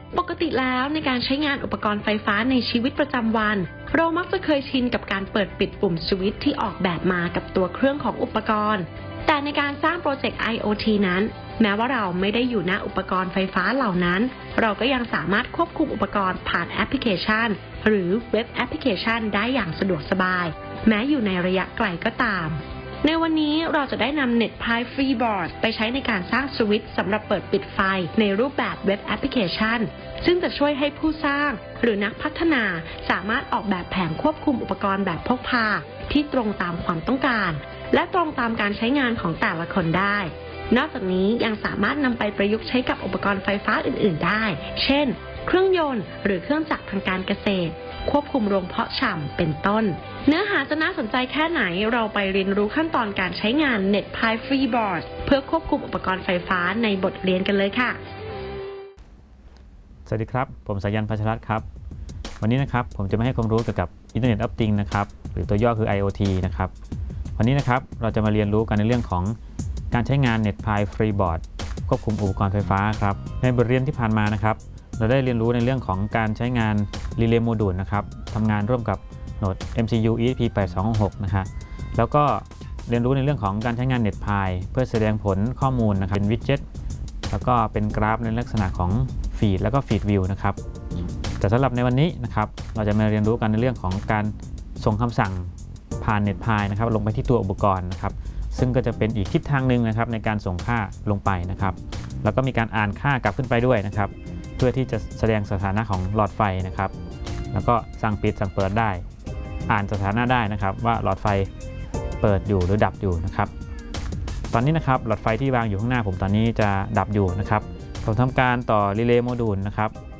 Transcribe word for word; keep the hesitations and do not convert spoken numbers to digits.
ปกติแล้วในการใช้งานอุปกรณ์ไฟฟ้าในชีวิตประจำวันเรามักจะเคยชินกับการเปิดปิดปุ่มสวิตช์ที่ออกแบบมากับตัวเครื่องของอุปกรณ์แต่ในการสร้างโปรเจกต์ ไอ โอ ที นั้นแม้ว่าเราไม่ได้อยู่หน้าอุปกรณ์ไฟฟ้าเหล่านั้นเราก็ยังสามารถควบคุมอุปกรณ์ผ่านแอปพลิเคชันหรือเว็บแอปพลิเคชันได้อย่างสะดวกสบายแม้อยู่ในระยะไกลก็ตามในวันนี้เราจะได้นำ NetPi FreeBoard ไปใช้ในการสร้างสวิตช์สำหรับเปิดปิดไฟในรูปแบบเว็บแอปพลิเคชันซึ่งจะช่วยให้ผู้สร้างหรือนักพัฒนาสามารถออกแบบแผงควบคุมอุปกรณ์แบบพกพาที่ตรงตามความต้องการและตรงตามการใช้งานของแต่ละคนได้นอกจากนี้ยังสามารถนำไปประยุกต์ใช้กับอุปกรณ์ไฟฟ้าอื่นๆได้เช่นเครื่องยนต์หรือเครื่องจักรทางการเกษตรควบคุมโรงเพาะชำเป็นต้นเนื้อหาจะน่าสนใจแค่ไหนเราไปเรียนรู้ขั้นตอนการใช้งาน NetPi FreeBoard เพื่อควบคุมอุปกรณ์ไฟฟ้าในบทเรียนกันเลยค่ะสวัสดีครับผมสายัน พัชรัตน์ครับวันนี้นะครับผมจะมาให้ความรู้เกี่ยวกับ Internet of Things นะครับหรือตัวย่อคือ ไอ โอ ที นะครับวันนี้นะครับเราจะมาเรียนรู้กันในเรื่องของการใช้งาน NetPi FreeBoard ควบคุมอุปกรณ์ไฟฟ้าครับในบทเรียนที่ผ่านมานะครับเราได้เรียนรู้ในเรื่องของการใช้งาน Relay Module นะครับทำงานร่วมกับโหนด เอ็ม ซี ยู อี เอส พี แปดสองหก นะฮะแล้วก็เรียนรู้ในเรื่องของการใช้งาน NetPi เพื่อแสดงผลข้อมูลนะครับเป็นวิดเจ็ตแล้วก็เป็นกราฟในลักษณะของฟีดแล้วก็ฟีดวิวนะครับแต่สำหรับในวันนี้นะครับเราจะมาเรียนรู้กันในเรื่องของการส่งคำสั่งผ่าน NetPi นะครับลงไปที่ตัวอุปกรณ์นะครับซึ่งก็จะเป็นอีกทิศทางหนึ่งนะครับในการส่งค่าลงไปนะครับแล้วก็มีการอ่านค่ากลับขึ้นไปด้วยนะครับเพื่อที่จะแสดงสถานะของหลอดไฟนะครับแล้วก็สั่งปิดสั่งเปิดได้อ่านสถานะได้นะครับว่าหลอดไฟเปิดอยู่หรือดับอยู่นะครับตอนนี้นะครับหลอดไฟที่วางอยู่ข้างหน้าผมตอนนี้จะดับอยู่นะครับผมทำการต่อ Relay Module นะครับ